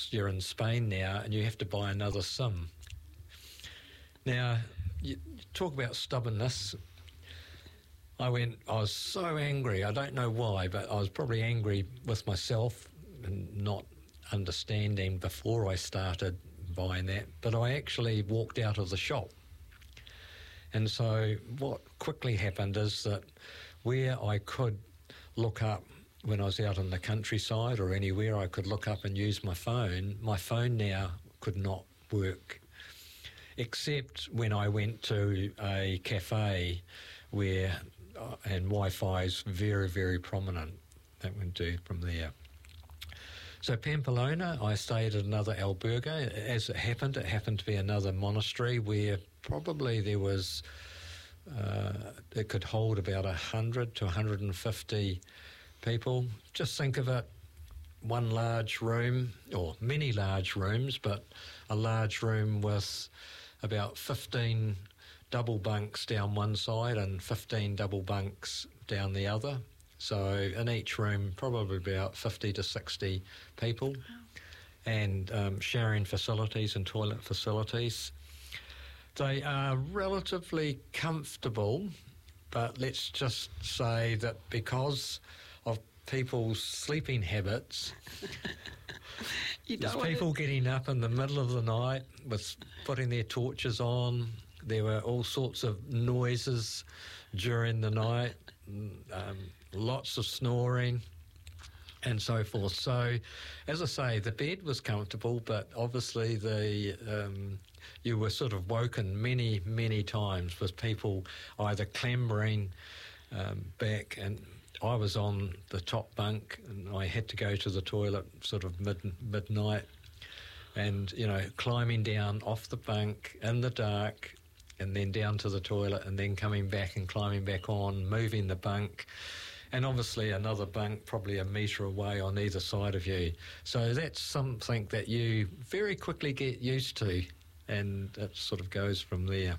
because you're in Spain now and you have to buy another SIM. Now, you talk about stubbornness. I was so angry. I don't know why, but I was probably angry with myself and not understanding before I started buying that. But I actually walked out of the shop. And so what quickly happened is that where I could look up when I was out in the countryside or anywhere, I could look up and use my phone now could not work, except when I went to a cafe where, and Wi-Fi is very, very prominent. That would do from there. So Pamplona, I stayed at another albergue. As it happened to be another monastery where probably there was, it could hold about 100 to 150 people. Just think of it, one large room, or many large rooms, but a large room with about 15 double bunks down one side and 15 double bunks down the other. So in each room, probably about 50 to 60 people. Wow. And sharing facilities and toilet facilities. They are relatively comfortable, but let's just say that because of people's sleeping habits, there's people getting up in the middle of the night with putting their torches on. There were all sorts of noises during the night, lots of snoring and so forth. So, as I say, the bed was comfortable, but obviously you were sort of woken many, many times with people either clambering back, and I was on the top bunk and I had to go to the toilet sort of midnight and, climbing down off the bunk in the dark and then down to the toilet and then coming back and climbing back on, moving the bunk, and obviously another bunk probably a metre away on either side of you. So that's something that you very quickly get used to, and it sort of goes from there.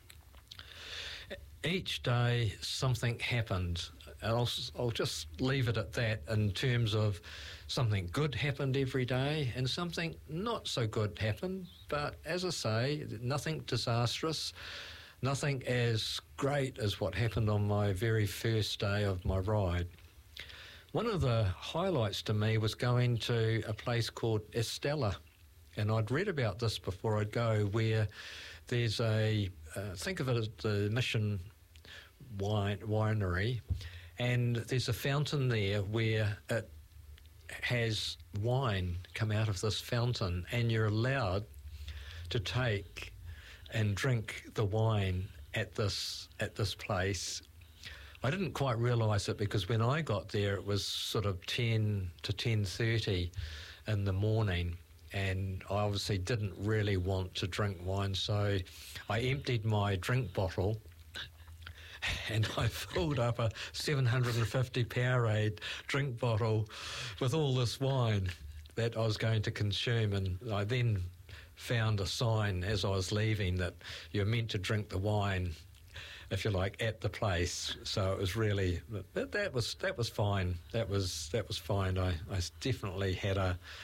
Each day something happened, and I'll just leave it at that in terms of something good happened every day and something not so good happened, but as I say, nothing disastrous, nothing as great as what happened on my very first day of my ride. One of the highlights to me was going to a place called Estella, and I'd read about this before I'd go, where there's think of it as the Mission winery, and there's a fountain there where it has wine come out of this fountain, and you're allowed to take and drink the wine at this place. I didn't quite realise it because when I got there it was sort of 10 to 10:30 in the morning, and I obviously didn't really want to drink wine, so I emptied my drink bottle and I filled up a 750 Powerade drink bottle with all this wine that I was going to consume, and I then found a sign as I was leaving that you're meant to drink the wine, if you like, at the place. So it was really that was fine. That was fine. I definitely had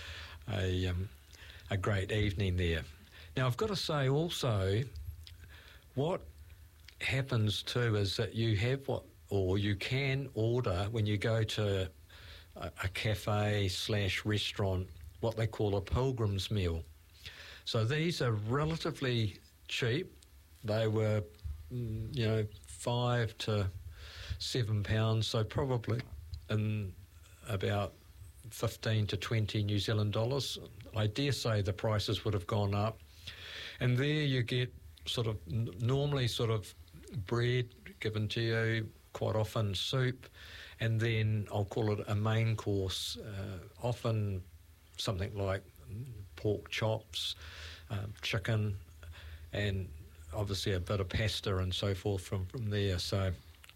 a great evening there. Now I've got to say also, what happens too is that you have you can order when you go to a cafe / restaurant what they call a pilgrim's meal. So these are relatively cheap. They were, £5 to £7, so probably in about 15 to 20 New Zealand dollars. I dare say the prices would have gone up. And there you get normally bread given to you, quite often soup, and then I'll call it a main course, often something like pork chops, chicken, and obviously a bit of pasta and so forth from there. So,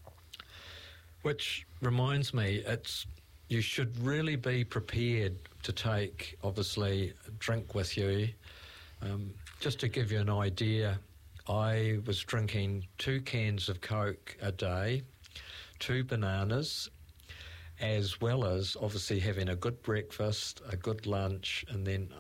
which reminds me, you should really be prepared to take, obviously, a drink with you. Just to give you an idea, I was drinking 2 cans of Coke a day, 2 bananas, as well as obviously having a good breakfast, a good lunch, and then